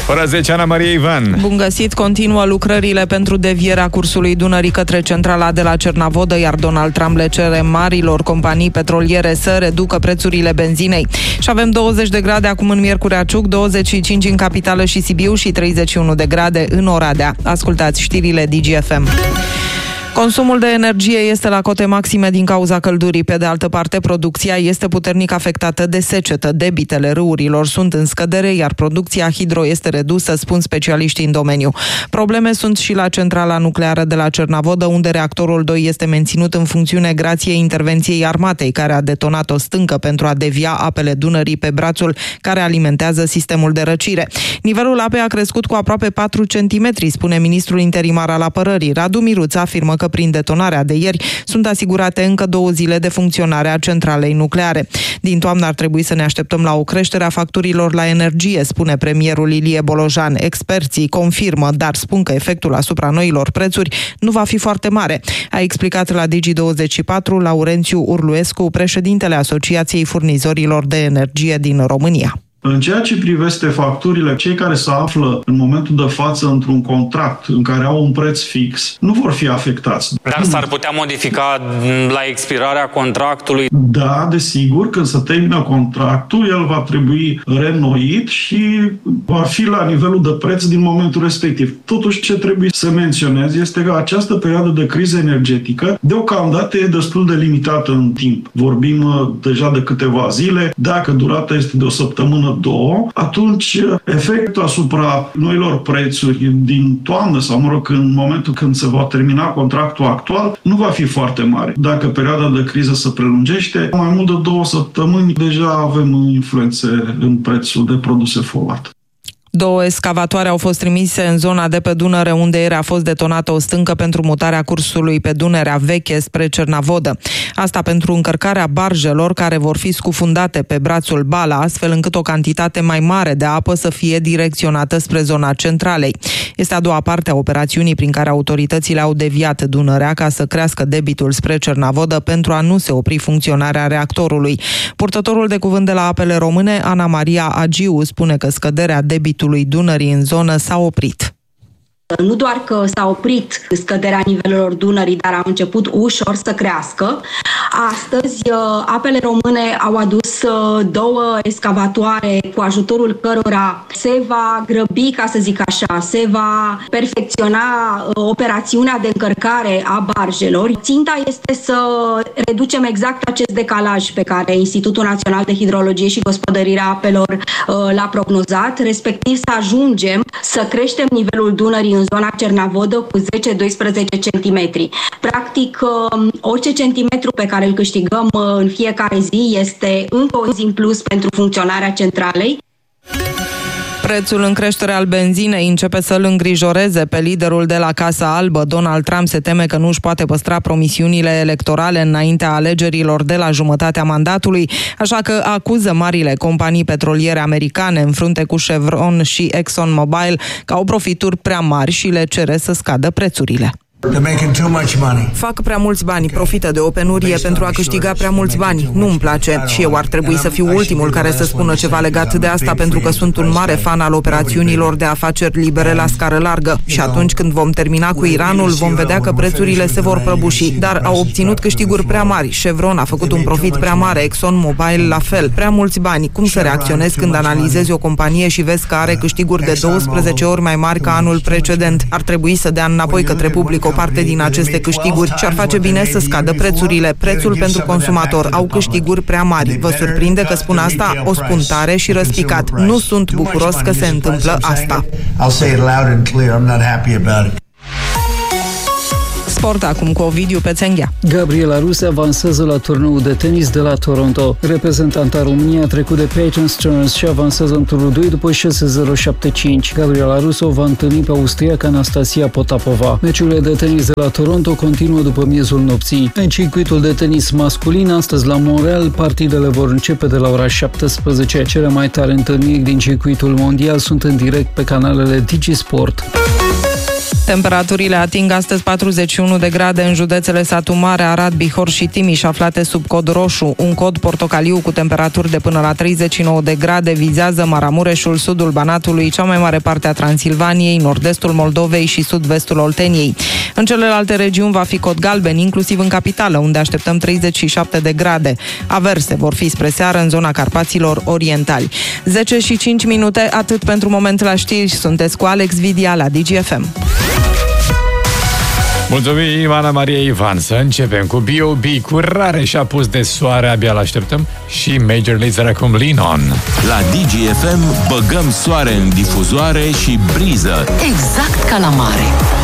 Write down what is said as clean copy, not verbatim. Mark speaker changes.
Speaker 1: Ora 10, Ana Maria Ivan.
Speaker 2: Bun găsit, continuă lucrările pentru devierea cursului Dunării către centrala de la Cernavodă, iar Donald Trump le cere marilor companii petroliere să reducă prețurile benzinei. Și avem 20 de grade acum în Miercurea Ciuc, 25 în Capitală și Sibiu și 31 de grade în Oradea. Ascultați știrile DGFM. Consumul de energie este la cote maxime din cauza căldurii. Pe de altă parte, producția este puternic afectată de secetă. Debitele râurilor sunt în scădere, iar producția hidro este redusă, spun specialiștii în domeniu. Probleme sunt și la centrala nucleară de la Cernavodă, unde reactorul 2 este menținut în funcțiune grație intervenției armatei, care a detonat o stâncă pentru a devia apele Dunării pe brațul care alimentează sistemul de răcire. Nivelul apei a crescut cu aproape 4 cm, spune ministrul interimar al apărării. Radu Miruță afirmă că prin detonarea de ieri sunt asigurate încă 2 zile de funcționare a centralei nucleare. Din toamnă ar trebui să ne așteptăm la o creștere a facturilor la energie, spune premierul Ilie Bolojan. Experții confirmă, dar spun că efectul asupra noilor prețuri nu va fi foarte mare. A explicat la Digi24 Laurențiu Urluescu, președintele Asociației Furnizorilor de Energie din România.
Speaker 3: În ceea ce privește facturile, cei care se află în momentul de față într-un contract în care au un preț fix, nu vor fi afectați.
Speaker 4: Dar s-ar putea modifica la expirarea contractului?
Speaker 3: Da, desigur, când se termină contractul, el va trebui reînnoit și va fi la nivelul de preț din momentul respectiv. Totuși, ce trebuie să menționez este că această perioadă de criză energetică deocamdată e destul de limitată în timp. Vorbim deja de câteva zile. Dacă durata este de o săptămână, 2, atunci efectul asupra noilor prețuri din toamnă sau, în momentul când se va termina contractul actual, nu va fi foarte mare. Dacă perioada de criză se prelungește, mai mult de 2 săptămâni deja avem influențe în prețul de produse forward.
Speaker 2: 2 escavatoare au fost trimise în zona de pe Dunăre, unde ieri a fost detonată o stâncă pentru mutarea cursului pe Dunărea Veche spre Cernavodă. Asta pentru încărcarea barjelor care vor fi scufundate pe brațul Bala, astfel încât o cantitate mai mare de apă să fie direcționată spre zona centralei. Este a doua parte a operațiunii prin care autoritățile au deviat Dunărea ca să crească debitul spre Cernavodă pentru a nu se opri funcționarea reactorului. Purtătorul de cuvânt de la Apele Române, Ana Maria Agiu, spune că scăderea debitului Dunării în zonă s-a oprit.
Speaker 5: Nu doar că s-a oprit scăderea nivelelor Dunării, dar a început ușor să crească. Astăzi, Apele Române au adus 2 escavatoare cu ajutorul cărora se va grăbi, ca să zic așa, se va perfecționa operațiunea de încărcare a barjelor. Ținta este să reducem exact acest decalaj pe care Institutul Național de Hidrologie și Gospodărire a Apelor l-a prognozat, respectiv să ajungem să creștem nivelul Dunării în zona Cernavodă cu 10-12 cm. Practic, orice centimetru pe care îl câștigăm în fiecare zi este încă o zi în plus pentru funcționarea centralei.
Speaker 2: Prețul în creștere al benzinei începe să-l îngrijoreze pe liderul de la Casa Albă. Donald Trump se teme că nu își poate păstra promisiunile electorale înaintea alegerilor de la jumătatea mandatului, așa că acuză marile companii petroliere americane în frunte cu Chevron și ExxonMobil că au profituri prea mari și le cere să scadă prețurile. Fac prea mulți bani, profită de o penurie pentru a câștiga prea mulți bani. Nu-mi place și eu ar trebui să fiu ultimul care să spună ceva legat de asta, pentru că sunt un mare fan al operațiunilor de afaceri libere la scară largă. Și atunci când vom termina cu Iranul, vom vedea că prețurile se vor prăbuși. Dar au obținut câștiguri prea mari. Chevron a făcut un profit prea mare, ExxonMobil la fel. Prea mulți bani. Cum să reacționezi când analizezi o companie și vezi că are câștiguri de 12 ori mai mari ca anul precedent? Ar trebui să dea înapoi către public o parte din aceste câștiguri și ar face bine să scadă prețurile. Prețul pentru consumator au câștiguri prea mari. Vă surprinde că spun asta? O spun tare și răspicat. Nu sunt bucuros că se întâmplă asta. Sport acum cu Ovidiu Pețenghea.
Speaker 6: Gabriela Ruse avansează la turneul de tenis de la Toronto. Reprezentanta României a trecut de Peyton Stearns și avansează în turul 2 după 6-0-7-5. Gabriela Ruse o va întâlni pe austriaca Anastasia Potapova. Meciurile de tenis de la Toronto continuă după miezul nopții. În circuitul de tenis masculin, astăzi la Montreal, partidele vor începe de la ora 17. Cele mai tare întâlniri din circuitul mondial sunt în direct pe canalele DigiSport.
Speaker 2: Temperaturile ating astăzi 41 de grade în județele Satu Mare, Arad, Bihor și Timiș, aflate sub cod roșu. Un cod portocaliu cu temperaturi de până la 39 de grade vizează Maramureșul, sudul Banatului, cea mai mare parte a Transilvaniei, nord-estul Moldovei și sud-vestul Olteniei. În celelalte regiuni va fi cod galben, inclusiv în capitală, unde așteptăm 37 de grade. Averse vor fi spre seară în zona Carpaților Orientali. 10 și 5 minute, atât pentru moment la știri. Sunteți cu Alex Vidia la DGFM.
Speaker 1: Mulțumim, Ana Maria Ivan. Să începem cu B.O.B. cu rare și apus de soare, abia l-așteptăm, și Major Lazer acum Lean On.
Speaker 7: La DGFM băgăm soare în difuzoare și briză.
Speaker 8: Exact ca la mare.